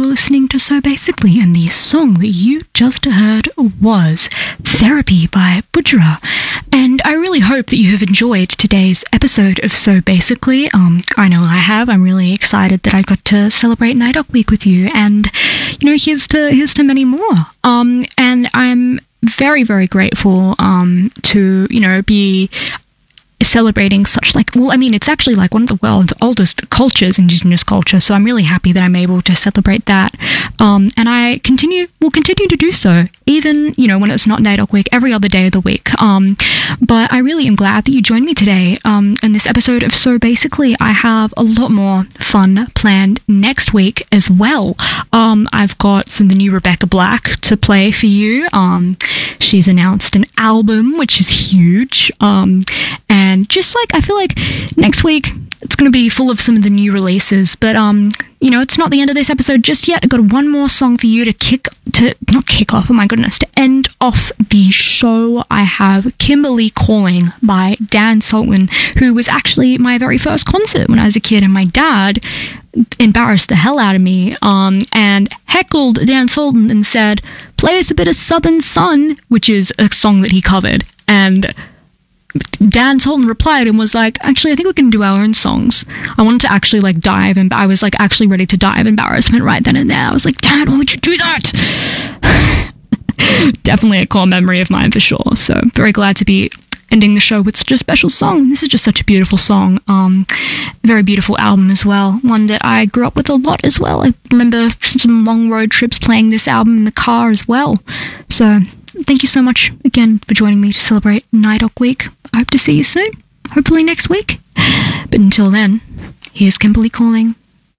were listening to So Basically, and the song that you just heard was Therapy by Budra. And I really hope that you have enjoyed today's episode of So Basically. I know I have. I'm really excited that I got to celebrate NIDOC Week with you, and here's to many more. And I'm very, very grateful to be celebrating such it's actually like one of the world's oldest cultures, Indigenous culture, so I'm really happy that I'm able to celebrate that, and I will continue to do so, even when it's not NIDOC Week, every other day of the week. But I really am glad that you joined me today in this episode of So Basically. I have a lot more fun planned next week as well. I've got some of the new Rebecca Black to play for you. She's announced an album, which is huge, and just I feel like next week it's going to be full of some of the new releases, but it's not the end of this episode just yet. I've got one more song for you to end off the show. I have Kimberly Calling by Dan Sultan, who was actually my very first concert when I was a kid, and my dad embarrassed the hell out of me and heckled Dan Sultan and said, "Play us a bit of Southern Sun," which is a song that he covered, and Dan Sultan replied and was like, "Actually, I think we can do our own songs." I wanted to actually dive, and I was actually ready to die of embarrassment right then and there. I was like, "Dad, why would you do that?" Definitely a core memory of mine for sure. So very glad to be ending the show with such a special song. This is just such a beautiful song. Very beautiful album as well. One that I grew up with a lot as well. I remember some long road trips playing this album in the car as well. So thank you so much again for joining me to celebrate NIDOC Week. I hope to see you soon, hopefully next week. But until then, here's Kimberly Calling.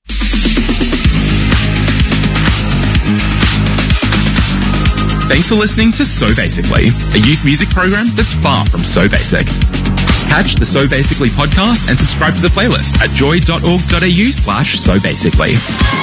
Thanks for listening to So Basically, a youth music program that's far from so basic. Catch the So Basically podcast and subscribe to the playlist at joy.org.au/sobasically.